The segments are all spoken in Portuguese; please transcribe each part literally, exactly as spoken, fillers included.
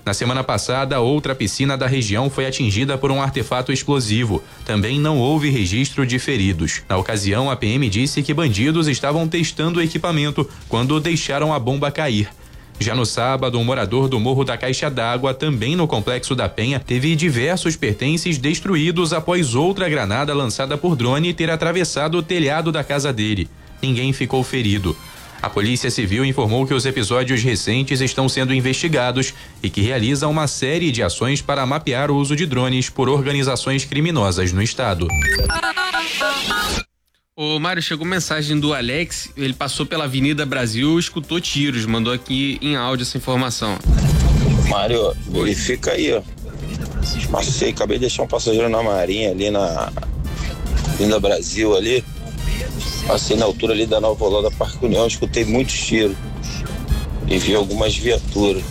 Na semana passada, outra piscina da região foi atingida por um artefato explosivo. Também não houve registro de feridos. Na ocasião, a P M disse que bandidos estavam testando o equipamento quando deixaram a bomba cair. Já no sábado, um morador do Morro da Caixa d'Água, também no Complexo da Penha, teve diversos pertences destruídos após outra granada lançada por drone ter atravessado o telhado da casa dele. Ninguém ficou ferido. A Polícia Civil informou que os episódios recentes estão sendo investigados e que realiza uma série de ações para mapear o uso de drones por organizações criminosas no estado. Ô Mário, chegou mensagem do Alex, ele passou pela Avenida Brasil, escutou tiros, mandou aqui em áudio essa informação. Mário, verifica aí, ó. Passei, acabei de deixar um passageiro na Marinha ali na Avenida Brasil ali. Passei na altura ali da Nova Holanda, Parque União, escutei muitos tiros e vi algumas viaturas.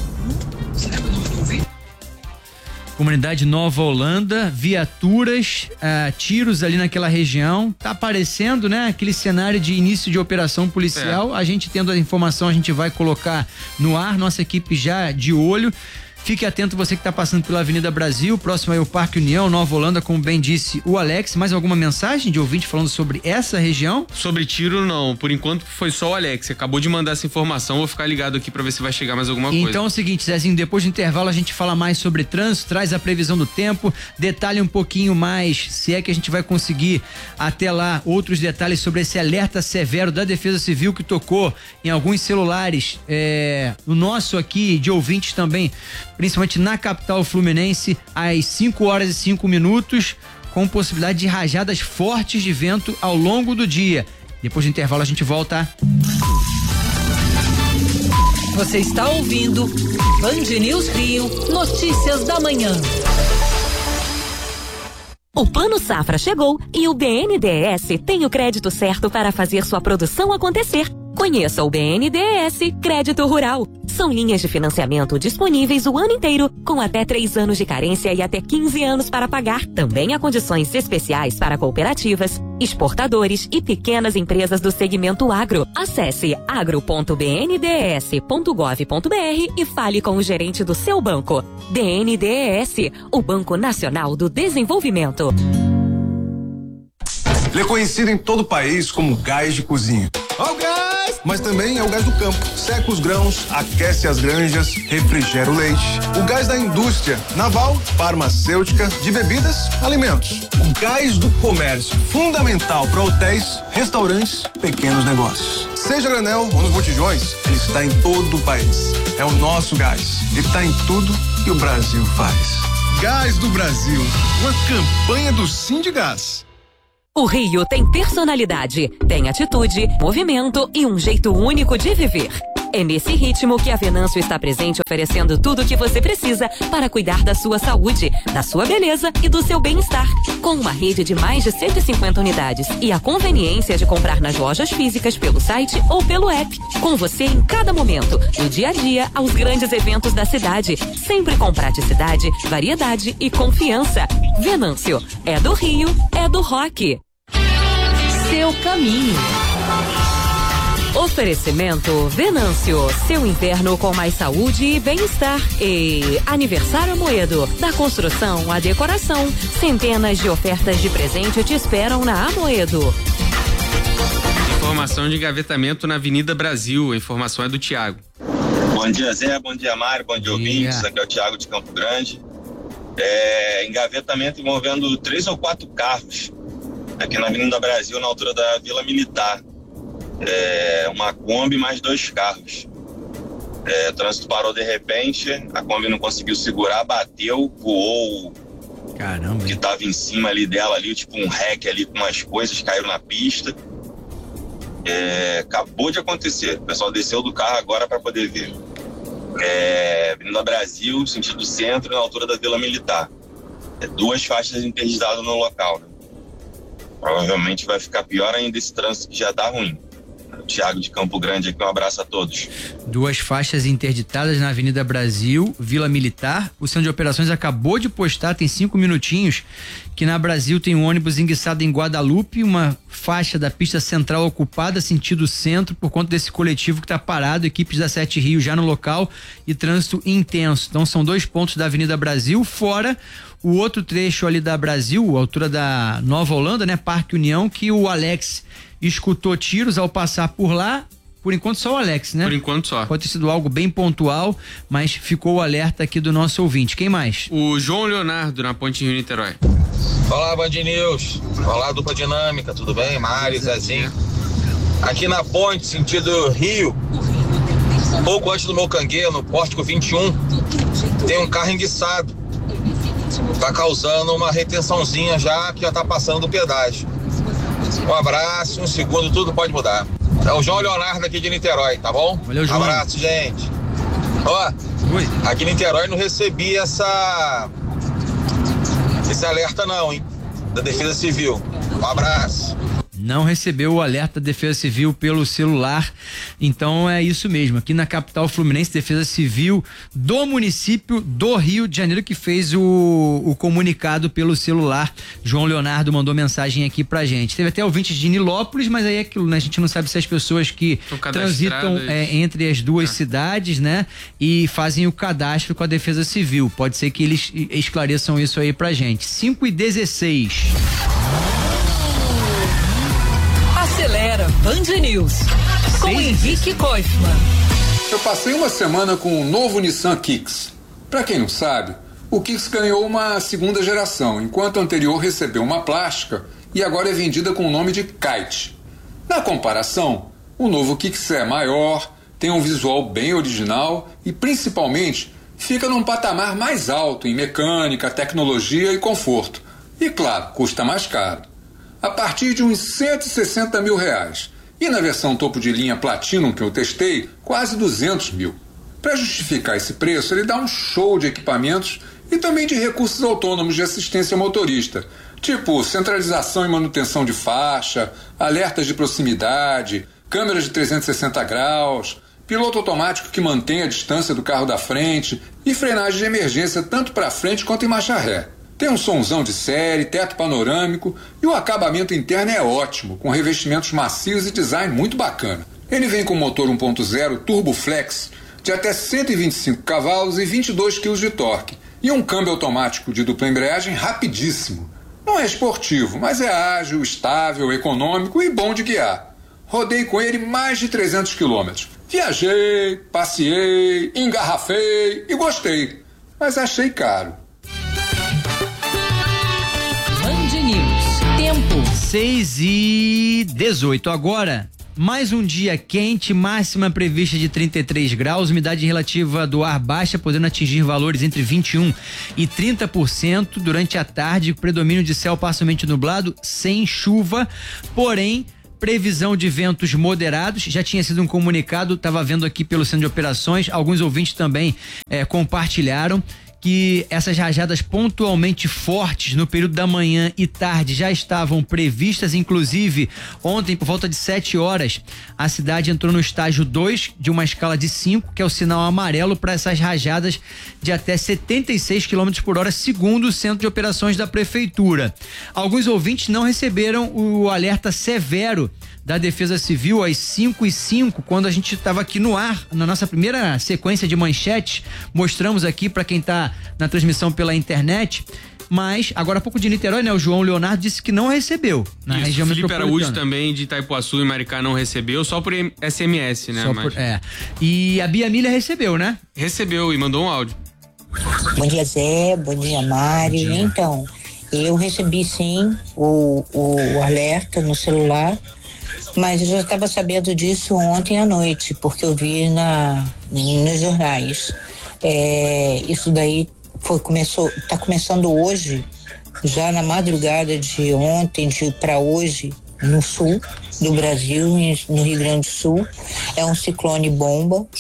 Comunidade Nova Holanda, viaturas, uh, tiros ali naquela região. Tá aparecendo, né? Aquele cenário de início de operação policial. É. A gente tendo a informação, a gente vai colocar no ar. Nossa equipe já de olho. Fique atento, você que está passando pela Avenida Brasil, próximo aí ao Parque União, Nova Holanda, como bem disse o Alex. Mais alguma mensagem de ouvinte falando sobre essa região? Sobre tiro, não. Por enquanto foi só o Alex. Acabou de mandar essa informação. Vou ficar ligado aqui para ver se vai chegar mais alguma então, coisa. Então é o seguinte, Zezinho, depois do intervalo a gente fala mais sobre trânsito, traz a previsão do tempo, detalhe um pouquinho mais, se é que a gente vai conseguir até lá outros detalhes sobre esse alerta severo da Defesa Civil que tocou em alguns celulares, é, o nosso aqui de ouvintes também, principalmente na capital fluminense, às cinco horas e cinco minutos, com possibilidade de rajadas fortes de vento ao longo do dia. Depois do intervalo a gente volta. Você está ouvindo Band News Rio, notícias da manhã. O Plano Safra chegou e o B N D E S tem o crédito certo para fazer sua produção acontecer. Conheça o B N D E S Crédito Rural. São linhas de financiamento disponíveis o ano inteiro, com até três anos de carência e até quinze anos para pagar. Também há condições especiais para cooperativas, exportadores e pequenas empresas do segmento agro. Acesse agro ponto b n d s ponto gov ponto b r e fale com o gerente do seu banco. B N D E S, o Banco Nacional do Desenvolvimento. Ele é conhecido em todo o país como gás de cozinha. Ó, o gás! Mas também é o gás do campo. Seca os grãos, aquece as granjas, refrigera o leite. O gás da indústria naval, farmacêutica, de bebidas, alimentos. O gás do comércio, fundamental para hotéis, restaurantes, pequenos negócios. Seja granel ou nos botijões, ele está em todo o país. É o nosso gás. Ele está em tudo que o Brasil faz. Gás do Brasil, uma campanha do Sindigás. O Rio tem personalidade, tem atitude, movimento e um jeito único de viver. É nesse ritmo que a Venâncio está presente, oferecendo tudo o que você precisa para cuidar da sua saúde, da sua beleza e do seu bem-estar. Com uma rede de mais de cento e cinquenta unidades e a conveniência de comprar nas lojas físicas pelo site ou pelo app. Com você em cada momento, do dia a dia aos grandes eventos da cidade. Sempre com praticidade, variedade e confiança. Venâncio, é do Rio, é do rock. Seu caminho. Oferecimento Venâncio, seu inverno com mais saúde e bem-estar. E Aniversário Amoedo, da construção à decoração. Centenas de ofertas de presente te esperam na Amoedo. Informação de engavetamento na Avenida Brasil, a informação é do Tiago. Bom dia, Zé, bom dia, Mário, bom dia, ouvintes. Aqui é o Tiago de Campo Grande. É, engavetamento envolvendo três ou quatro carros aqui na Avenida Brasil, na altura da Vila Militar. É, uma Kombi mais dois carros. É, o trânsito parou de repente, a Kombi não conseguiu segurar, bateu, voou. Caramba. Que tava em cima ali dela, ali, tipo um rec ali com umas coisas, caiu na pista. É, acabou de acontecer, o pessoal desceu do carro agora para poder ver. É, Avenida Brasil, sentido centro, na altura da Vila Militar. É, duas faixas interditadas no local, né? Provavelmente vai ficar pior ainda esse trânsito que já tá ruim. Thiago de Campo Grande aqui, um abraço a todos. Duas faixas interditadas na Avenida Brasil, Vila Militar. O Centro de Operações acabou de postar, tem cinco minutinhos, que na Brasil tem um ônibus enguiçado em Guadalupe, uma faixa da pista central ocupada, sentido centro, por conta desse coletivo que está parado, equipes da Sete Rio já no local e trânsito intenso. Então são dois pontos da Avenida Brasil, fora o outro trecho ali da Brasil, altura da Nova Holanda, né? Parque União, que o Alex escutou tiros ao passar por lá. Por enquanto só o Alex, né? Por enquanto só. Pode ter sido algo bem pontual, mas ficou o alerta aqui do nosso ouvinte. Quem mais? O João Leonardo, na Ponte Rio-Niterói. Olá, Band News. Olá, dupla dinâmica, tudo bem? Mário, Zezinho. Aqui na ponte, sentido Rio, pouco antes do meu cangueiro, no Pórtico vinte e um, tem um carro enguiçado. Tá causando uma retençãozinha já, que já tá passando do pedágio. Um abraço, um segundo, tudo pode mudar. É o João Leonardo aqui de Niterói, tá bom? Valeu, João. Um abraço, gente. Ó, Oi. Aqui em Niterói não recebi essa esse alerta não, hein? Da Defesa Civil. Um abraço. Não recebeu o alerta da Defesa Civil pelo celular, então é isso mesmo, aqui na capital fluminense, Defesa Civil do município do Rio de Janeiro que fez o, o comunicado pelo celular. João Leonardo mandou mensagem aqui pra gente. Teve até ouvintes de Nilópolis, mas aí é aquilo, né? A gente não sabe se as pessoas que transitam é, entre as duas é. cidades, né? E fazem o cadastro com a Defesa Civil. Pode ser que eles esclareçam isso aí pra gente. cinco e dezesseis. Acelera Band News com Henrique Koifman. Eu passei uma semana com o novo Nissan Kicks. Para quem não sabe, o Kicks ganhou uma segunda geração, enquanto a anterior recebeu uma plástica e agora é vendida com o nome de Kite. Na comparação, o novo Kicks é maior, tem um visual bem original e principalmente fica num patamar mais alto em mecânica, tecnologia e conforto. E claro, custa mais caro. A partir de uns cento e sessenta mil reais. E na versão topo de linha Platinum que eu testei, quase duzentos mil. Para justificar esse preço, ele dá um show de equipamentos e também de recursos autônomos de assistência motorista, tipo centralização e manutenção de faixa, alertas de proximidade, câmeras de trezentos e sessenta graus, piloto automático que mantém a distância do carro da frente e frenagem de emergência tanto para frente quanto em marcha ré. Tem um sonzão de série, teto panorâmico e o acabamento interno é ótimo, com revestimentos macios e design muito bacana. Ele vem com motor um ponto zero Turbo Flex de até cento e vinte e cinco cavalos e vinte e dois quilos de torque e um câmbio automático de dupla embreagem rapidíssimo. Não é esportivo, mas é ágil, estável, econômico e bom de guiar. Rodei com ele mais de trezentos quilômetros. Viajei, passeei, engarrafei e gostei, mas achei caro. Tempo seis e dezoito. Agora, mais um dia quente, máxima prevista de trinta e três graus, umidade relativa do ar baixa, podendo atingir valores entre vinte e um e trinta por cento durante a tarde, predomínio de céu parcialmente nublado, sem chuva, porém previsão de ventos moderados. Já tinha sido um comunicado, estava vendo aqui pelo Centro de Operações, alguns ouvintes também eh, compartilharam que essas rajadas pontualmente fortes no período da manhã e tarde já estavam previstas, inclusive ontem por volta de sete horas a cidade entrou no estágio dois de uma escala de cinco, que é o sinal amarelo para essas rajadas de até setenta e seis quilômetros por hora, segundo o Centro de Operações da Prefeitura. Alguns ouvintes não receberam o alerta severo da Defesa Civil às cinco e cinco, quando a gente estava aqui no ar, na nossa primeira sequência de manchetes, mostramos aqui para quem está na transmissão pela internet, mas agora há pouco de Niterói, né? O João Leonardo disse que não recebeu na Isso, região Felipe metropolitana. Araújo também de Itaipuaçu e Maricá não recebeu, só por S M S, né? Só Mas... por, é. E a Bia Milha recebeu, né? Recebeu e mandou um áudio. Bom dia, Zé, bom dia, Mari. Bom dia. Então, eu recebi sim o, o alerta no celular, mas eu já estava sabendo disso ontem à noite, porque eu vi na, nos jornais. É, isso daí foi, começou, tá começando hoje, já na madrugada de ontem para hoje, no sul do Brasil, no Rio Grande do Sul. É um ciclone bomba que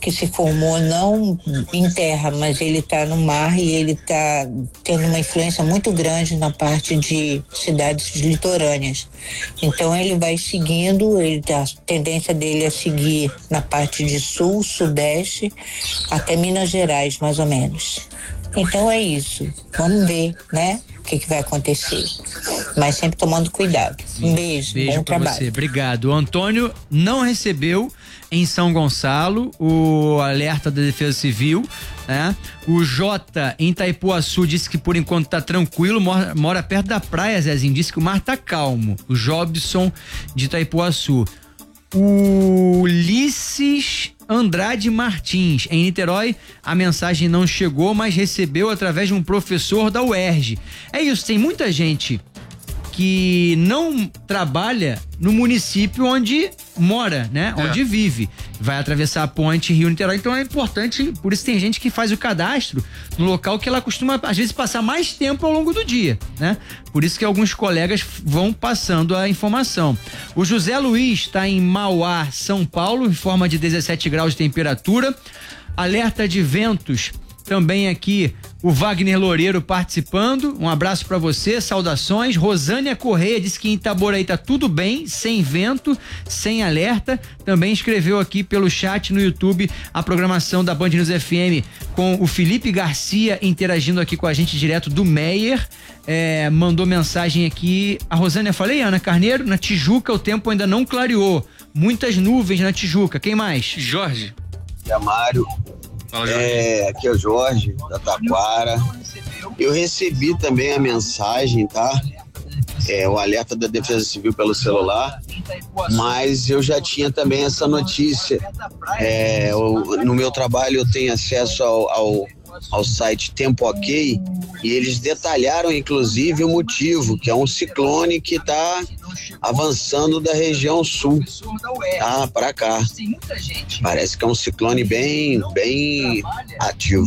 que se formou não em terra, mas ele está no mar e ele está tendo uma influência muito grande na parte de cidades litorâneas. Então ele vai seguindo, ele, a tendência dele é seguir na parte de sul, sudeste, até Minas Gerais, mais ou menos. Então é isso. Vamos ver, né? O que, que vai acontecer. Mas sempre tomando cuidado. Um beijo, Beijo bom pra trabalho. você. Obrigado. O Antônio não recebeu em São Gonçalo o alerta da Defesa Civil, né? O Jota em Itaipuaçu disse que por enquanto tá tranquilo, mora, mora perto da praia, Zezinho, disse que o mar tá calmo. O Jobson de Itaipuaçu. O Ulisses Andrade Martins, em Niterói, a mensagem não chegou, mas recebeu através de um professor da U E R J. É isso, tem muita gente que não trabalha no município onde mora, né? É. Onde vive. Vai atravessar a ponte Rio-Niterói, então é importante, por isso tem gente que faz o cadastro no local que ela costuma, às vezes, passar mais tempo ao longo do dia, né? Por isso que alguns colegas vão passando a informação. O José Luiz está em Mauá, São Paulo, em forma de dezessete graus de temperatura. Alerta de ventos também aqui, o Wagner Loureiro participando. Um abraço pra você, saudações. Rosânia Correia disse que em Itaboraí tá tudo bem, sem vento, sem alerta. Também escreveu aqui pelo chat no YouTube a programação da Band News F M com o Felipe Garcia interagindo aqui com a gente direto do Meier. É, mandou mensagem aqui. A Rosânia, falei, Ana Carneiro, na Tijuca o tempo ainda não clareou. Muitas nuvens na Tijuca. Quem mais? Jorge. É Mário. Fala, Jorge. É, aqui é o Jorge, da Taquara. Eu recebi também a mensagem, tá? É, o alerta da Defesa Civil pelo celular, mas eu já tinha também essa notícia. É, eu, no meu trabalho eu tenho acesso ao, ao, ao site Tempo Ok e eles detalharam inclusive o motivo, que é um ciclone que está avançando da região sul, tá, para cá. Parece que é um ciclone bem, bem ativo.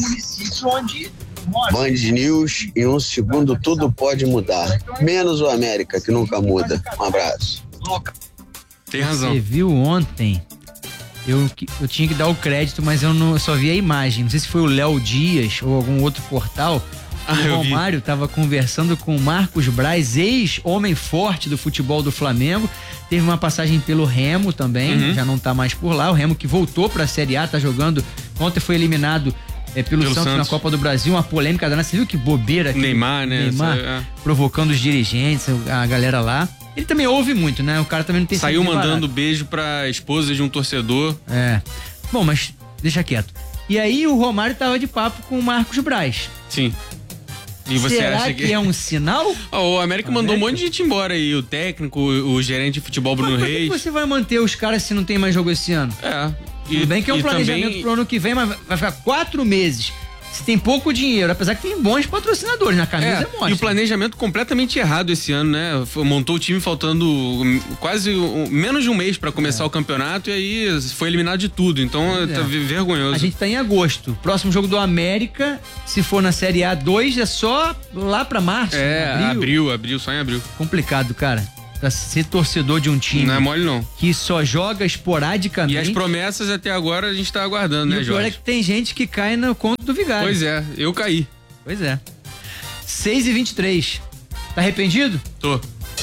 Band News, em um segundo tudo pode mudar, menos o América, que nunca muda. Um abraço. Tem razão. Você viu ontem? Eu, eu tinha que dar o crédito, mas eu, não, eu só vi a imagem. Não sei se foi o Léo Dias ou algum outro portal. Ah, o Romário estava conversando com o Marcos Braz, ex-homem forte do futebol do Flamengo. Teve uma passagem pelo Remo também, uhum. já não tá mais por lá. O Remo que voltou pra Série A, tá jogando. Ontem foi eliminado é, pelo, pelo Santos, Santos na Copa do Brasil. Uma polêmica danada. Você viu que bobeira? Neymar, né? Neymar é. provocando os dirigentes, a galera lá. Ele também ouve muito, né? O cara também não tem... Saiu mandando beijo pra esposa de um torcedor. É. Bom, mas deixa quieto. E aí o Romário tava de papo com o Marcos Braz. Sim. E você Será acha que... que é um sinal? Oh, o América o mandou América? um monte de gente embora aí. O técnico, o, o gerente de futebol Bruno mas Reis. Por que você vai manter os caras se não tem mais jogo esse ano? É. E, Tudo bem que é um e planejamento também... pro ano que vem, mas vai ficar quatro meses. Se tem pouco dinheiro, apesar que tem bons patrocinadores na camisa, é, mostra. E o planejamento completamente errado esse ano, né? Montou o time faltando quase um, menos de um mês pra começar é. o campeonato e aí foi eliminado de tudo. Então é. tá vergonhoso. A gente tá em agosto. Próximo jogo do América, se for na Série A dois, é só lá pra março. É, abril, abril, abril só em abril. Complicado, cara. Pra ser torcedor de um time. Não é mole, não. Que só joga esporadicamente. E as promessas até agora a gente tá aguardando, e né, o pior Jorge? é que tem gente que cai no conto do vigário. Pois é, eu caí. Pois é. seis e vinte e três. Tá arrependido? Tô.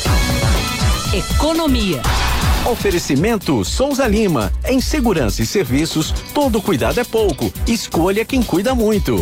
Economia. Oferecimento Souza Lima. Em segurança e serviços, todo cuidado é pouco. Escolha quem cuida muito.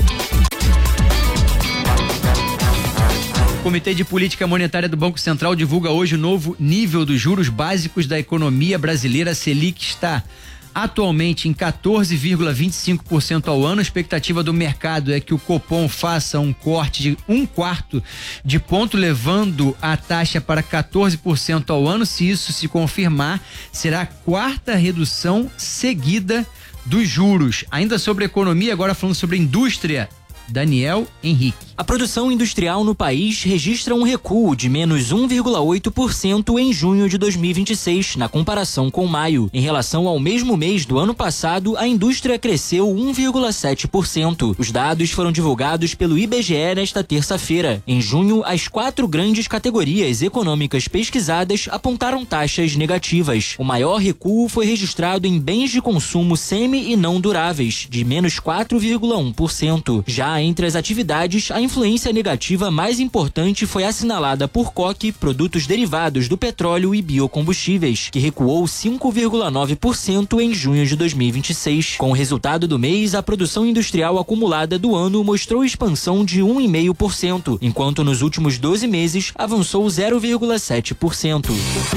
O Comitê de Política Monetária do Banco Central divulga hoje o novo nível dos juros básicos da economia brasileira. A Selic está atualmente em quatorze vírgula vinte e cinco por cento ao ano. A expectativa do mercado é que o Copom faça um corte de um quarto de ponto, levando a taxa para quatorze por cento ao ano. Se isso se confirmar, será a quarta redução seguida dos juros. Ainda sobre economia, agora falando sobre indústria Daniel Henrique. A produção industrial no país registra um recuo de menos um vírgula oito por cento em junho de dois mil e vinte e seis, na comparação com maio. Em relação ao mesmo mês do ano passado, a indústria cresceu um vírgula sete por cento. Os dados foram divulgados pelo I B G E nesta terça-feira. Em junho, as quatro grandes categorias econômicas pesquisadas apontaram taxas negativas. O maior recuo foi registrado em bens de consumo semi e não duráveis, de menos quatro vírgula um por cento. Já entre as atividades, a influência negativa mais importante foi assinalada por coque, produtos derivados do petróleo e biocombustíveis, que recuou cinco vírgula nove por cento em junho de dois mil e vinte e seis. Com o resultado do mês, a produção industrial acumulada do ano mostrou expansão de um vírgula cinco por cento, enquanto nos últimos doze meses avançou zero vírgula sete por cento.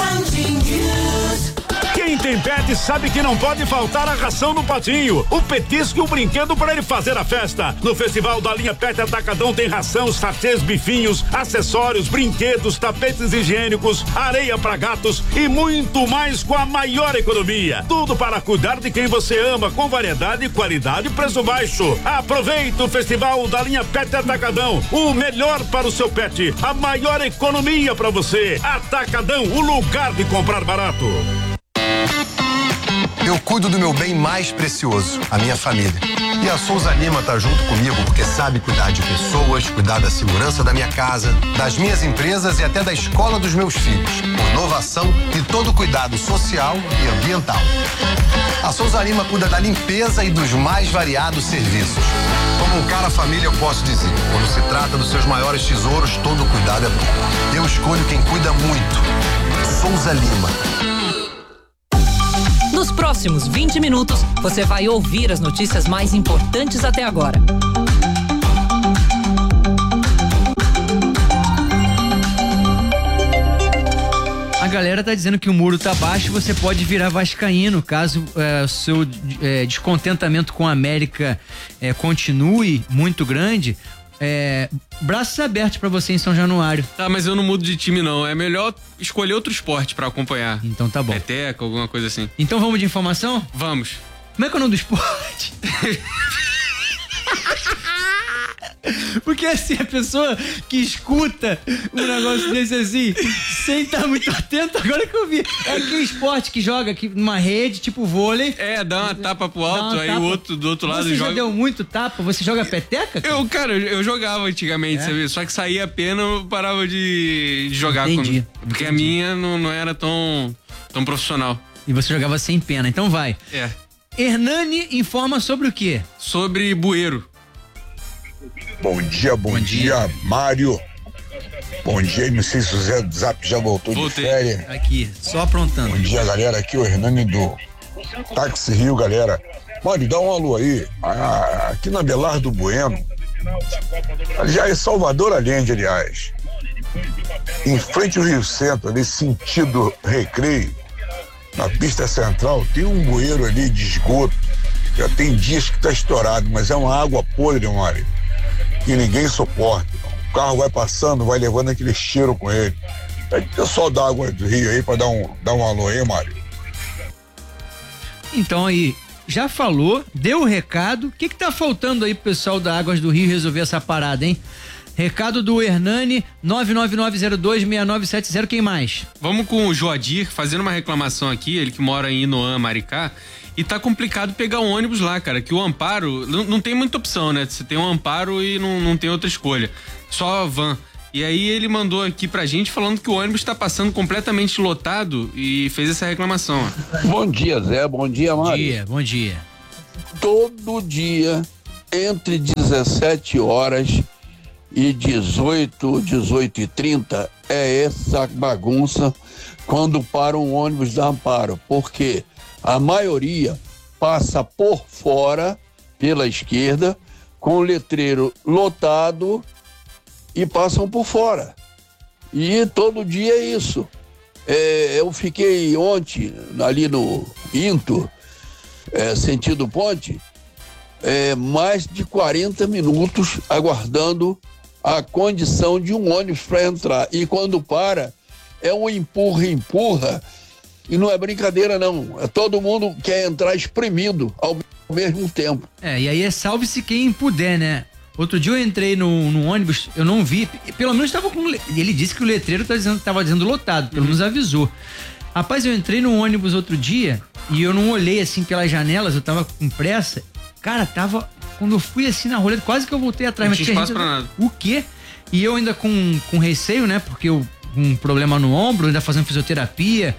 Quem tem pet sabe que não pode faltar a ração do patinho, o petisco e o brinquedo para ele fazer a festa. No Festival da Linha Pet Atacadão tem ração, sachês, bifinhos, acessórios, brinquedos, tapetes higiênicos, areia para gatos e muito mais com a maior economia. Tudo para cuidar de quem você ama, com variedade, qualidade e preço baixo. Aproveita o Festival da Linha Pet Atacadão, o melhor para o seu pet, a maior economia para você. Atacadão, o lugar de comprar barato. Eu cuido do meu bem mais precioso, a minha família. E a Souza Lima tá junto comigo porque sabe cuidar de pessoas, cuidar da segurança da minha casa, das minhas empresas e até da escola dos meus filhos. Com inovação e todo cuidado social e ambiental. A Souza Lima cuida da limpeza e dos mais variados serviços. Como um cara família, eu posso dizer, quando se trata dos seus maiores tesouros, todo cuidado é bom. Eu escolho quem cuida muito. Souza Lima. Nos próximos vinte minutos, você vai ouvir as notícias mais importantes até agora. A galera tá dizendo que o muro tá baixo e você pode virar vascaíno, caso o seu é, descontentamento com a América é, continue muito grande. É, braços abertos pra você em São Januário. Tá, mas eu não mudo de time não, é melhor escolher outro esporte pra acompanhar. Então tá bom. Peteca, alguma coisa assim. Então vamos de informação? Vamos. Como é que é o nome do esporte? Porque assim, a pessoa que escuta um negócio desse assim, sem estar muito atento, agora que eu vi, é aquele esporte que joga aqui numa rede, tipo vôlei. É, dá uma tapa pro alto, aí tapa. O outro do outro lado você joga. Você já deu muito tapa? Você joga peteca? Cara? Eu, cara, eu, eu jogava antigamente, é? Sabe? Só que saía a pena, eu parava de, de jogar. Entendi. Quando, porque Entendi. A minha não, não era tão, tão profissional. E você jogava sem pena, então vai. É. Hernani informa sobre o quê? Sobre bueiro. Bom dia, bom, bom dia, dia, Mário. Bom dia, não sei se o Zé do Zap já voltou Voltei. de férias. Aqui, só aprontando. Bom dia, galera, aqui é o Hernani do Táxi Rio, galera. Mário, dá um alô aí, ah, aqui na Belardo Bueno, já é Salvador Allende, aliás, em frente ao Rio Centro, ali, sentido Recreio, na pista central, tem um bueiro ali de esgoto, já tem dias que tá estourado, mas é uma água podre, Mário, que ninguém suporta. O carro vai passando, vai levando aquele cheiro com ele. É pessoal da água do Rio aí pra dar um, dar um alô aí, Mário. Então aí, já falou, deu o recado. O que que tá faltando aí pro pessoal da Águas do Rio resolver essa parada, hein? Recado do Hernani, nove nove nove zero dois seis nove sete zero, quem mais? Vamos com o Joadir, fazendo uma reclamação aqui, ele que mora em Inoã, Maricá. E tá complicado pegar um ônibus lá, cara, que o Amparo, não, não tem muita opção, né? Você tem um Amparo e não, não tem outra escolha, só a van. E aí ele mandou aqui pra gente falando que o ônibus tá passando completamente lotado e fez essa reclamação. Bom dia, Zé, bom dia, Mário. Bom dia, bom dia. Todo dia, entre dezessete horas e dezoito, dezoito e trinta, é essa bagunça quando para um ônibus da Amparo, porque a maioria passa por fora, pela esquerda, com o letreiro lotado e passam por fora. E todo dia é isso. É, eu fiquei ontem ali no Into, é, sentido ponte, é, mais de quarenta minutos aguardando a condição de um ônibus para entrar. E quando para, é um empurra-empurra. E não é brincadeira, não. É todo mundo quer entrar espremido ao mesmo tempo. É, e aí é salve-se quem puder, né? Outro dia eu entrei no, no ônibus, eu não vi, pelo menos tava com, ele disse que o letreiro tava dizendo, tava dizendo lotado, pelo menos avisou. Rapaz, eu entrei no ônibus outro dia e eu não olhei assim pelas janelas, eu tava com pressa. Cara, tava, quando eu fui assim na roleta, quase que eu voltei atrás. Não mas tinha espaço pra nada. O quê? E eu ainda com, com receio, né, porque eu um problema no ombro, ainda fazendo fisioterapia,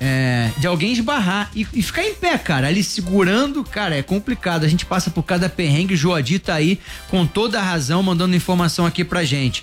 é, de alguém esbarrar e, e ficar em pé, cara, ali segurando, cara, é complicado, a gente passa por cada perrengue, o Joadi tá aí com toda a razão, mandando informação aqui pra gente.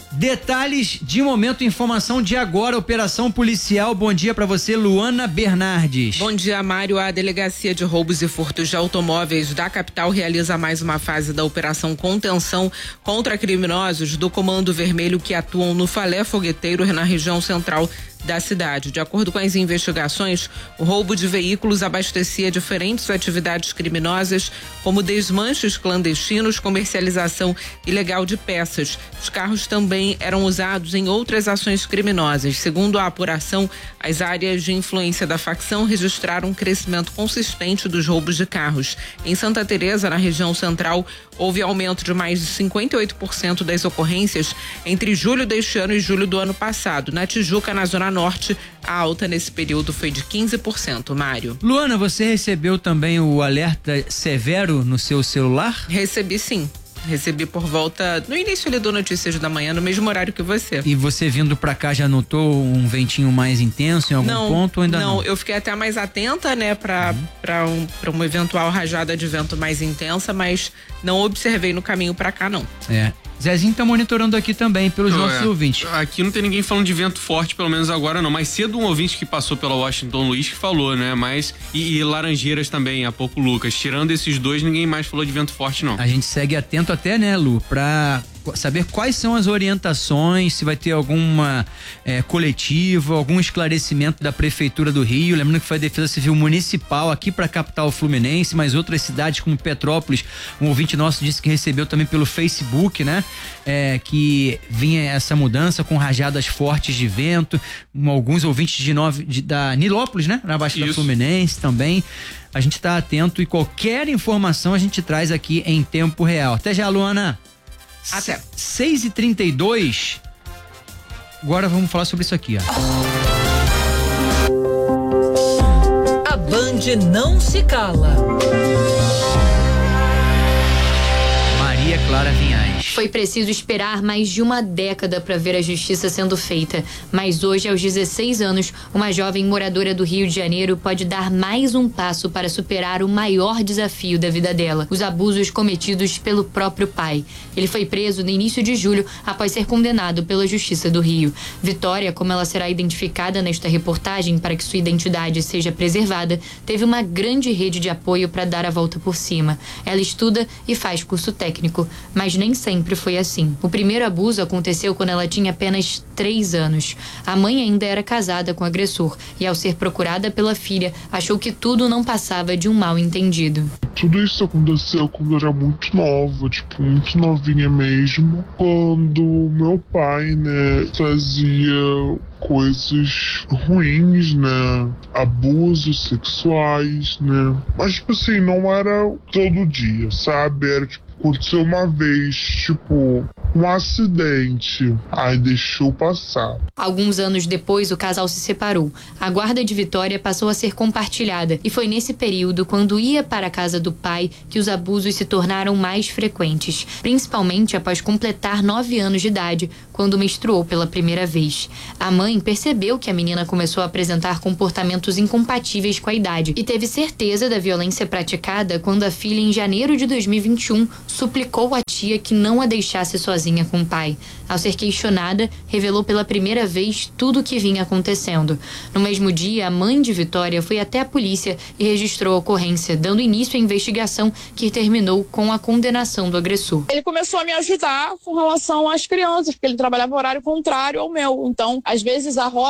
Detalhes de momento, informação de agora, operação policial. Bom dia pra você, Luana Bernardes. Bom dia, Mário. A Delegacia de Roubos e Furtos de Automóveis da capital realiza mais uma fase da operação Contenção contra criminosos do Comando Vermelho que atuam no Falé Fogueteiro na região central da cidade. De acordo com as investigações, o roubo de veículos abastecia diferentes atividades criminosas, como desmanches clandestinos, comercialização ilegal de peças. Os carros também eram usados em outras ações criminosas. Segundo a apuração, as áreas de influência da facção registraram um crescimento consistente dos roubos de carros. Em Santa Teresa, na região central, houve aumento de mais de cinquenta e oito por cento das ocorrências entre julho deste ano e julho do ano passado. Na Tijuca, na Zona Norte, a alta nesse período foi de quinze por cento, Mário. Luana, você recebeu também o alerta severo no seu celular? Recebi sim. Recebi por volta, no início ali do Notícias da Manhã, no mesmo horário que você. E você vindo pra cá já notou um ventinho mais intenso em algum não, ponto ou ainda não? Não, eu fiquei até mais atenta, né, pra, uhum. pra, um, pra uma eventual rajada de vento mais intensa, mas não observei no caminho pra cá, não. É. Zezinho tá monitorando aqui também pelos não, nossos é. ouvintes. Aqui não tem ninguém falando de vento forte, pelo menos agora não. Mais cedo um ouvinte que passou pela Washington Luiz que falou, né? Mas e, e Laranjeiras também, há pouco Lucas. Tirando esses dois, ninguém mais falou de vento forte, não. A gente segue atento até, né, Lu, pra saber quais são as orientações, se vai ter alguma é, coletiva, algum esclarecimento da Prefeitura do Rio. Lembrando que foi a Defesa Civil Municipal aqui para a capital fluminense, mas outras cidades como Petrópolis. Um ouvinte nosso disse que recebeu também pelo Facebook, né? É, que vinha essa mudança com rajadas fortes de vento. Um, alguns ouvintes de, nove, de da Nilópolis, né? Na Baixada Fluminense também. A gente está atento e qualquer informação a gente traz aqui em tempo real. Até já, Luana. Até. seis e trinta e dois. Agora vamos falar sobre isso aqui, ó. A Band não se cala. Maria Clara Vinhais. Foi preciso esperar mais de uma década para ver a justiça sendo feita, mas hoje, aos dezesseis anos, uma jovem moradora do Rio de Janeiro pode dar mais um passo para superar o maior desafio da vida dela: os abusos cometidos pelo próprio pai. Ele foi preso no início de julho após ser condenado pela Justiça do Rio. Vitória, como ela será identificada nesta reportagem para que sua identidade seja preservada, teve uma grande rede de apoio para dar a volta por cima. Ela estuda e faz curso técnico, mas nem sempre foi assim. O primeiro abuso aconteceu quando ela tinha apenas três anos. A mãe ainda era casada com o agressor e, ao ser procurada pela filha, achou que tudo não passava de um mal-entendido. Tudo isso aconteceu quando eu era muito nova, tipo, muito novinha mesmo. Quando meu pai, né, fazia coisas ruins, né? Abusos sexuais, né? Mas, tipo assim, não era todo dia, sabe? Era, tipo, aconteceu uma vez, tipo, um acidente, aí deixou passar. Alguns anos depois, o casal se separou. A guarda de Vitória passou a ser compartilhada e foi nesse período, quando ia para a casa do pai, que os abusos se tornaram mais frequentes, principalmente após completar nove anos de idade, quando menstruou pela primeira vez. A mãe percebeu que a menina começou a apresentar comportamentos incompatíveis com a idade e teve certeza da violência praticada quando a filha, em janeiro de dois mil e vinte e um, suplicou à tia que não a deixasse sozinha com o pai. Ao ser questionada, revelou pela primeira vez tudo o que vinha acontecendo. No mesmo dia, a mãe de Vitória foi até a polícia e registrou a ocorrência, dando início à investigação que terminou com a condenação do agressor. Ele começou a me ajudar com relação às crianças, porque ele trabalhava horário contrário ao meu. Então, às vezes, a rota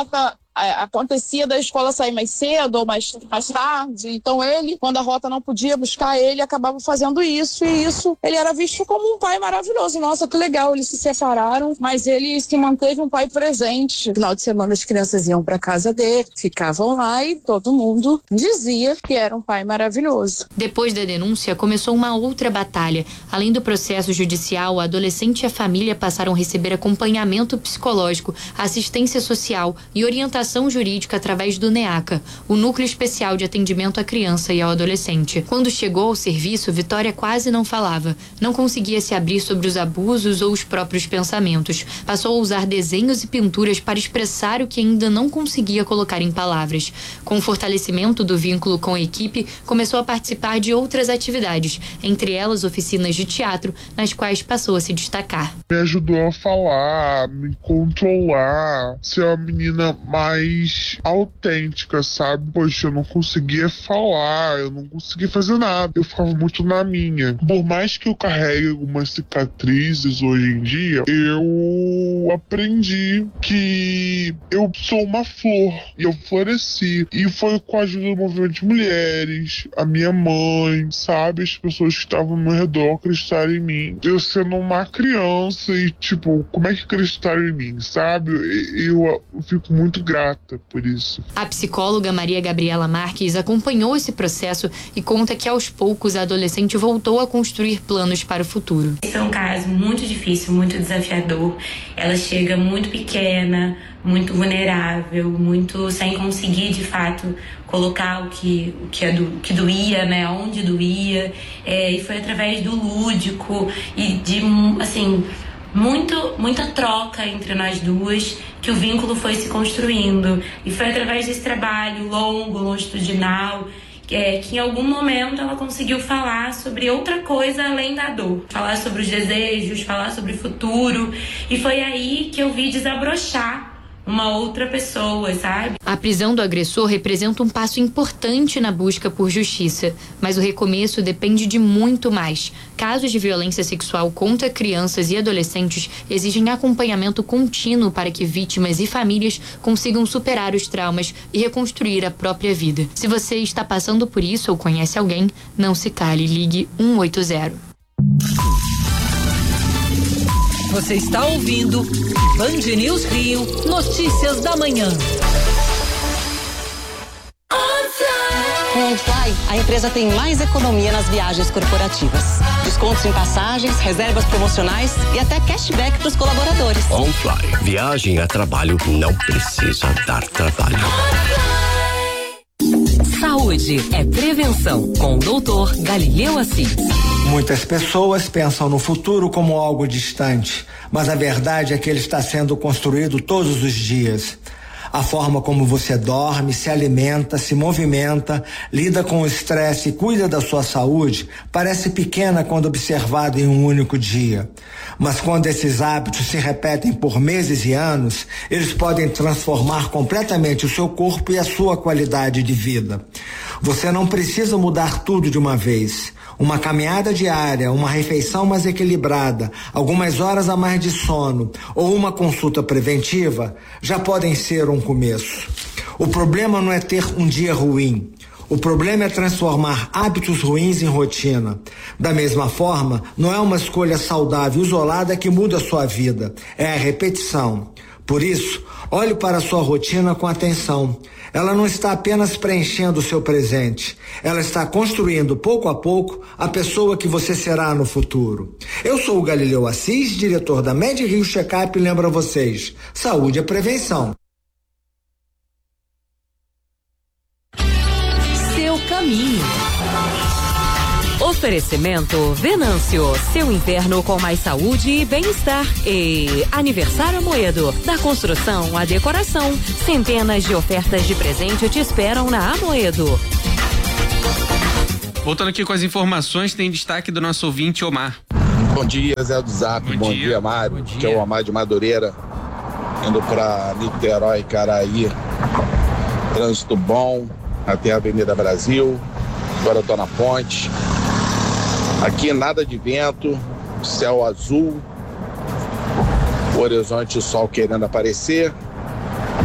a, acontecia da escola sair mais cedo ou mais, mais tarde. Então ele, quando a rota não podia buscar ele, acabava fazendo isso. E isso, ele era visto como um pai maravilhoso. Nossa, que legal, eles se separaram, mas ele se manteve um pai presente. No final de semana as crianças iam para casa dele, ficavam lá e todo mundo dizia que era um pai maravilhoso. Depois da denúncia, começou uma outra batalha. Além do processo judicial, o adolescente e a família passaram a receber acompanhamento psicológico, assistência social e orientação jurídica através do NEACA, o Núcleo Especial de Atendimento à Criança e ao Adolescente. Quando chegou ao serviço, Vitória quase não falava. Não conseguia se abrir sobre os abusos ou os próprios pensamentos. Passou a usar desenhos e pinturas para expressar o que ainda não conseguia colocar em palavras. Com o fortalecimento do vínculo com a equipe, começou a participar de outras atividades, entre elas oficinas de teatro, nas quais passou a se destacar. Me ajudou a falar, me controlar, ser uma menina mais autêntica, sabe? Poxa, eu não conseguia falar, eu não conseguia fazer nada, eu ficava muito na minha. Por mais que eu carregue algumas cicatrizes hoje em dia, eu aprendi que eu sou uma flor e eu floresci. E foi com a ajuda do movimento de mulheres, a minha mãe, sabe? As pessoas que estavam ao meu redor acreditaram em mim. Eu sendo uma criança e, tipo, como é que acreditaram em mim, sabe? Eu, eu fico muito grata por isso. A psicóloga Maria Gabriela Marques acompanhou esse processo e conta que aos poucos a adolescente voltou a construir planos para o futuro. Esse é um caso muito difícil, muito desafiador. Ela chega muito pequena, muito vulnerável, muito sem conseguir de fato colocar o que, o que, é do, que doía, né, onde doía, é, e foi através do lúdico e de, assim, muito, muita troca entre nós duas que o vínculo foi se construindo, e foi através desse trabalho longo, longitudinal, É, que em algum momento ela conseguiu falar sobre outra coisa além da dor. Falar sobre os desejos, falar sobre o futuro. E foi aí que eu vi desabrochar uma outra pessoa, sabe? A prisão do agressor representa um passo importante na busca por justiça, mas o recomeço depende de muito mais. Casos de violência sexual contra crianças e adolescentes exigem acompanhamento contínuo para que vítimas e famílias consigam superar os traumas e reconstruir a própria vida. Se você está passando por isso ou conhece alguém, não se cale, ligue um oito zero. Você está ouvindo Band News Rio, notícias da manhã. Com o Fly, a empresa tem mais economia nas viagens corporativas. Descontos em passagens, reservas promocionais e até cashback para os colaboradores. On Fly, viagem a trabalho não precisa dar trabalho. Saúde é prevenção, com o doutor Galileu Assis. Muitas pessoas pensam no futuro como algo distante, mas a verdade é que ele está sendo construído todos os dias. A forma como você dorme, se alimenta, se movimenta, lida com o estresse e cuida da sua saúde parece pequena quando observado em um único dia. Mas quando esses hábitos se repetem por meses e anos, eles podem transformar completamente o seu corpo e a sua qualidade de vida. Você não precisa mudar tudo de uma vez. Uma caminhada diária, uma refeição mais equilibrada, algumas horas a mais de sono ou uma consulta preventiva já podem ser um começo. O problema não é ter um dia ruim. O problema é transformar hábitos ruins em rotina. Da mesma forma, não é uma escolha saudável isolada que muda a sua vida. É a repetição. Por isso, olhe para a sua rotina com atenção. Ela não está apenas preenchendo o seu presente. Ela está construindo, pouco a pouco, a pessoa que você será no futuro. Eu sou o Galileu Assis, diretor da Med Rio Checkup, e lembro a vocês, saúde é prevenção. Seu caminho. Oferecimento Venâncio, seu inverno com mais saúde e bem-estar. E Aniversário Amoedo, da construção à decoração. Centenas de ofertas de presente te esperam na Amoedo. Voltando aqui com as informações, tem destaque do nosso ouvinte Omar. Bom dia, Zé do Zap. Bom, Bom dia, dia Mário. Bom dia. Que é o Omar de Madureira, indo para Niterói, Caraí. Trânsito bom até a Avenida Brasil. Agora eu tô na ponte. Aqui nada de vento, céu azul, o horizonte, o sol querendo aparecer.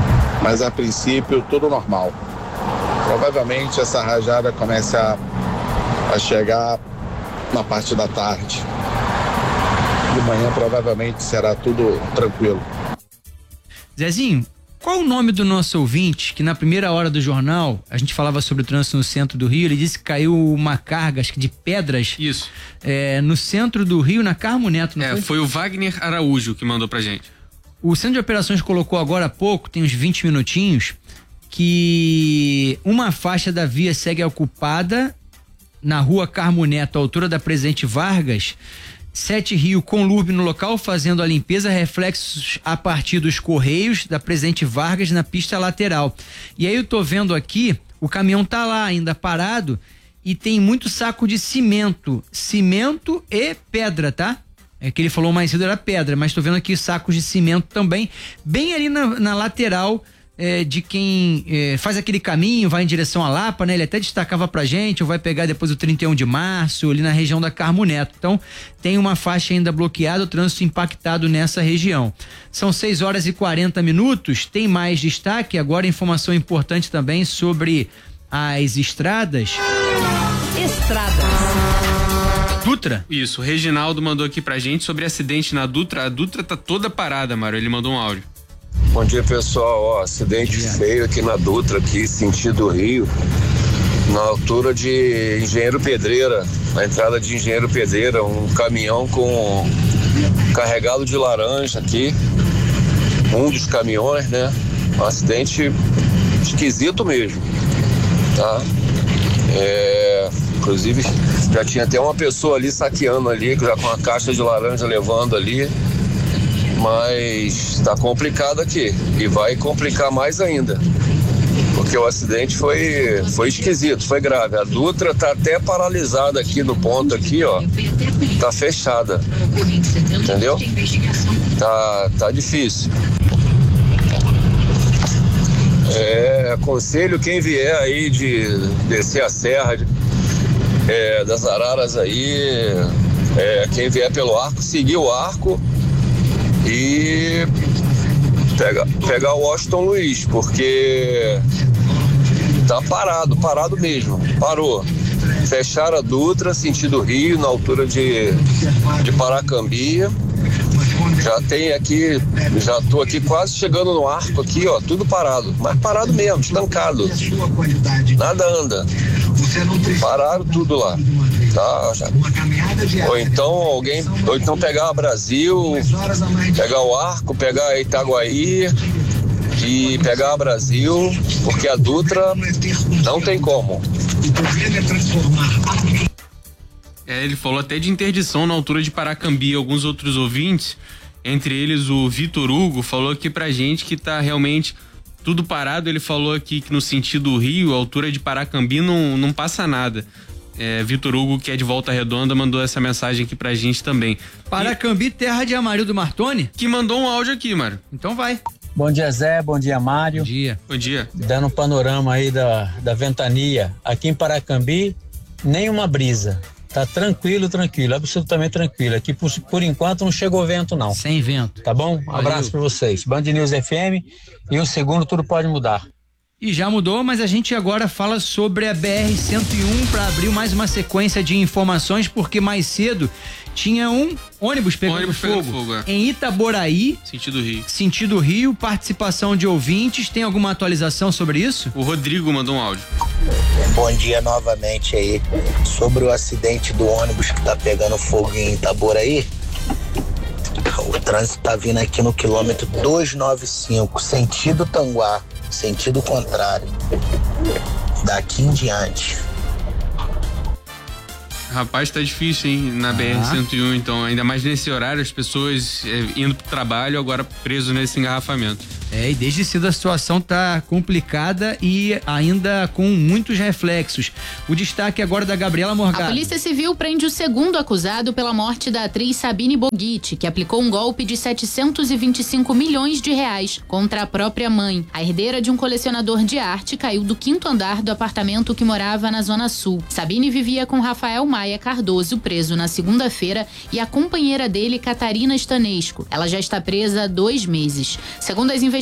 mas a princípio tudo normal. Provavelmente essa rajada comece a, a chegar na parte da tarde. De manhã provavelmente será tudo tranquilo. Zezinho, qual o nome do nosso ouvinte que na primeira hora do jornal a gente falava sobre o trânsito no centro do Rio? Ele disse que caiu uma carga, acho que de pedras. Isso. É, no centro do Rio, na Carmo Neto, não é, foi? foi o Wagner Araújo que mandou pra gente. O Centro de Operações colocou agora há pouco, tem uns vinte minutinhos, que uma faixa da via segue ocupada na rua Carmo Neto, à altura da Presidente Vargas. Sete Rio Conlurb no local fazendo a limpeza, reflexos a partir dos correios da Presidente Vargas na pista lateral. E aí eu tô vendo aqui, o caminhão tá lá ainda parado e tem muito saco de cimento, cimento e pedra, tá? É que ele falou mais cedo era pedra, mas tô vendo aqui sacos de cimento também, bem ali na, na lateral é, de quem é, faz aquele caminho, vai em direção à Lapa, né? Ele até destacava pra gente, ou vai pegar depois o trinta e um de março, ali na região da Carmo Neto. Então, tem uma faixa ainda bloqueada, o trânsito impactado nessa região. São seis horas e quarenta minutos, tem mais destaque, agora informação importante também sobre as estradas. Estradas. Dutra? Isso, o Reginaldo mandou aqui pra gente sobre acidente na Dutra. A Dutra tá toda parada, Mário. Ele mandou um áudio. Bom dia, pessoal. Ó, acidente feio aqui na Dutra, aqui, sentido Rio, na altura de Engenheiro Pedreira, na entrada de Engenheiro Pedreira, um caminhão com carregado de laranja aqui, um dos caminhões, né? Um acidente esquisito mesmo, tá? É, inclusive, já tinha até uma pessoa ali saqueando ali, já com a caixa de laranja levando ali, mas tá complicado aqui e vai complicar mais ainda, porque o acidente foi, foi esquisito, foi grave. A Dutra tá até paralisada aqui no ponto aqui, ó, tá fechada, entendeu? Tá, tá difícil. É, aconselho quem vier aí de descer a serra de, é, das Araras aí, é, quem vier pelo arco, seguir o arco e pegar, pegar o Washington Luiz, porque tá parado, parado mesmo, parou. Fecharam a Dutra, sentido Rio, na altura de, de Paracambia. Já tem aqui, já tô aqui quase chegando no arco aqui, ó, tudo parado, mas parado mesmo, estancado, nada anda, pararam tudo lá, tá? Já. Ou então alguém, ou então pegar a Brasil, pegar o arco, pegar a Itaguaí e pegar a Brasil, porque a Dutra não tem como. É, ele falou até de interdição na altura de Paracambi. Alguns outros ouvintes, entre eles o Vitor Hugo, falou aqui pra gente que tá realmente tudo parado. Ele falou aqui que no sentido Rio, a altura de Paracambi não, não passa nada. É, Vitor Hugo, que é de Volta Redonda, mandou essa mensagem aqui pra gente também. Paracambi, terra de Amarildo Martoni? Que mandou um áudio aqui, Mário. Então vai. Bom dia, Zé. Bom dia, Mário. Bom dia. Bom dia. Dando um panorama aí da, da ventania. Aqui em Paracambi, nenhuma brisa. Tá tranquilo, tranquilo, absolutamente tranquilo. Aqui, por, por enquanto, não chegou vento, não. Sem vento. Tá bom? Um abraço pra vocês. Band News F M e o segundo tudo pode mudar. E já mudou, mas a gente agora fala sobre a B R cento e um para abrir mais uma sequência de informações, porque mais cedo tinha um ônibus pegando ônibus fogo, pegando fogo é. em Itaboraí, sentido Rio. Sentido Rio, participação de ouvintes. Tem alguma atualização sobre isso? O Rodrigo mandou um áudio. Bom dia novamente aí. Sobre o acidente do ônibus que tá pegando fogo em Itaboraí, o trânsito tá vindo aqui no quilômetro duzentos e noventa e cinco, sentido Tanguá, sentido contrário, daqui em diante. Rapaz, tá difícil, hein, na B R cento e um, então, ainda mais nesse horário, as pessoas é, indo pro trabalho, agora preso nesse engarrafamento. É, e desde cedo a situação tá complicada e ainda com muitos reflexos. O destaque agora da Gabriela Morgado. A Polícia Civil prende o segundo acusado pela morte da atriz Sabine Boguitti, que aplicou um golpe de setecentos e vinte e cinco milhões de reais contra a própria mãe. A herdeira de um colecionador de arte caiu do quinto andar do apartamento que morava na Zona Sul. Sabine vivia com Rafael Maia Cardoso, preso na segunda-feira, e a companheira dele, Catarina Stanesco. Ela já está presa há dois meses. Segundo as investigações,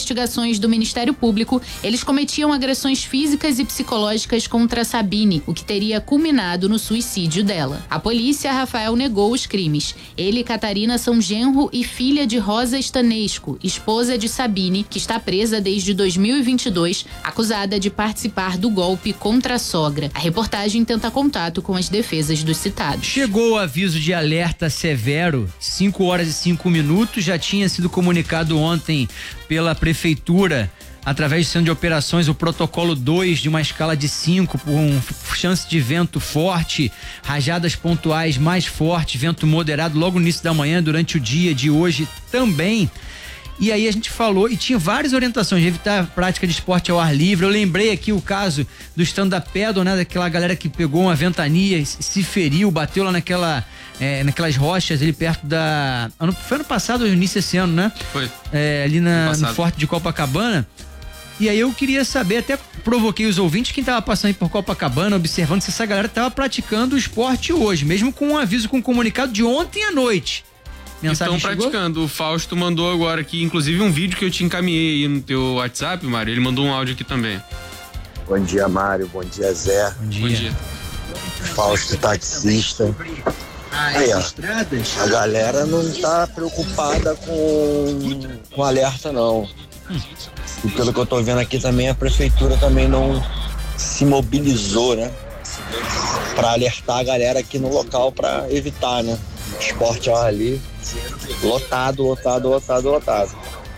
investigações do Ministério Público, eles cometiam agressões físicas e psicológicas contra Sabine, o que teria culminado no suicídio dela. A polícia, Rafael negou os crimes. Ele e Catarina são genro e filha de Rosa Stanesco, esposa de Sabine, que está presa desde dois mil e vinte e dois, acusada de participar do golpe contra a sogra. A reportagem tenta contato com as defesas dos citados. Chegou o aviso de alerta severo, cinco horas e cinco minutos, já tinha sido comunicado ontem pela prefeitura através do centro de operações o protocolo dois de uma escala de cinco, com chance de vento forte, rajadas pontuais mais fortes, vento moderado logo no início da manhã, durante o dia de hoje também. E aí a gente falou, e tinha várias orientações de evitar a prática de esporte ao ar livre. Eu lembrei aqui o caso do stand-up paddle, né? Daquela galera que pegou uma ventania, se feriu, bateu lá naquela, é, naquelas rochas ali perto da... Ano, foi ano passado ou início desse ano, né? Foi. É, ali na, no Forte de Copacabana. E aí eu queria saber, até provoquei os ouvintes, quem tava passando aí por Copacabana, observando se essa galera tava praticando o esporte hoje, mesmo com um aviso, com um comunicado de ontem à noite. Estão praticando. O Fausto mandou agora aqui, inclusive, um vídeo que eu te encaminhei aí no teu WhatsApp, Mário. Ele mandou um áudio aqui também. Bom dia, Mário. Bom dia, Zé. Bom dia. Bom dia. Fausto, taxista. Aí, ó, a galera não tá preocupada com, com alerta, não. E pelo que eu tô vendo aqui também, a prefeitura também não se mobilizou, né? Pra alertar a galera aqui no local pra evitar, né? Esporte ao ar livre, lotado, lotado, lotado, lotado.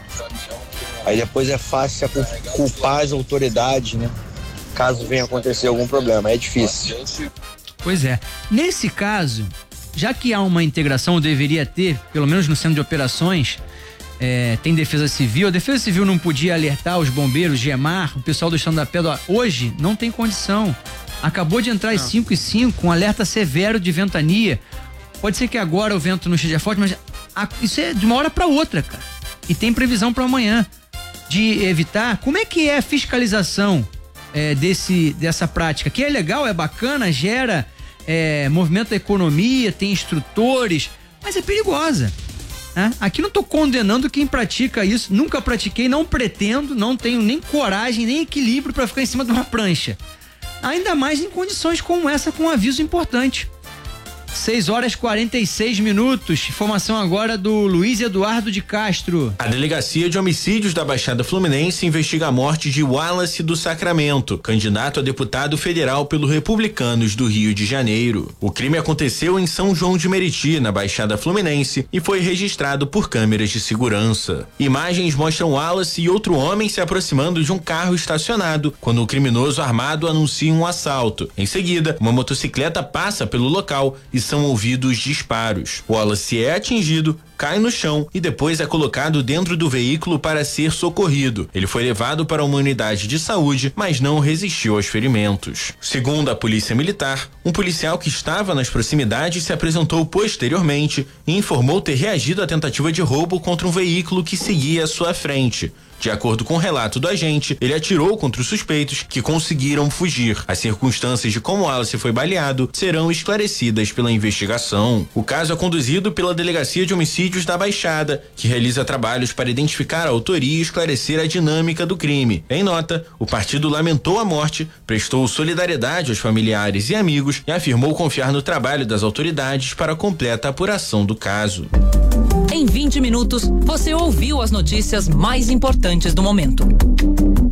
Aí depois é fácil culpar as autoridades, né? Caso venha acontecer algum problema, é difícil. Pois é. Nesse caso, já que há uma integração, deveria ter, pelo menos no centro de operações, é, tem defesa civil, a defesa civil não podia alertar os bombeiros, Gemar, o pessoal do stand-up paddle, hoje não tem condição. Acabou de entrar às cinco e cinco, um alerta severo de ventania. Pode ser que agora o vento não esteja forte, mas a, isso é de uma hora para outra, cara. E tem previsão para amanhã de evitar. Como é que é a fiscalização é, desse, dessa prática? Que é legal, é bacana, gera é, movimento da economia, tem instrutores, mas é perigosa. Né? Aqui não tô condenando quem pratica isso, nunca pratiquei, não pretendo, não tenho nem coragem, nem equilíbrio para ficar em cima de uma prancha. Ainda mais em condições como essa, com um aviso importante. seis horas e quarenta e seis minutos. Informação agora do Luiz Eduardo de Castro. A Delegacia de Homicídios da Baixada Fluminense investiga a morte de Wallace do Sacramento, candidato a deputado federal pelo Republicanos do Rio de Janeiro. O crime aconteceu em São João de Meriti, na Baixada Fluminense, e foi registrado por câmeras de segurança. Imagens mostram Wallace e outro homem se aproximando de um carro estacionado, quando o criminoso armado anuncia um assalto. Em seguida, uma motocicleta passa pelo local e são ouvidos disparos. Wallace é atingido, cai no chão e depois é colocado dentro do veículo para ser socorrido. Ele foi levado para uma unidade de saúde, mas não resistiu aos ferimentos. Segundo a Polícia Militar, um policial que estava nas proximidades se apresentou posteriormente e informou ter reagido à tentativa de roubo contra um veículo que seguia à sua frente. De acordo com o relato do agente, ele atirou contra os suspeitos, que conseguiram fugir. As circunstâncias de como Wallace foi baleado serão esclarecidas pela investigação. O caso é conduzido pela Delegacia de Homicídios da Baixada, que realiza trabalhos para identificar a autoria e esclarecer a dinâmica do crime. Em nota, o partido lamentou a morte, prestou solidariedade aos familiares e amigos e afirmou confiar no trabalho das autoridades para a completa apuração do caso. Em vinte minutos, você ouviu as notícias mais importantes do momento.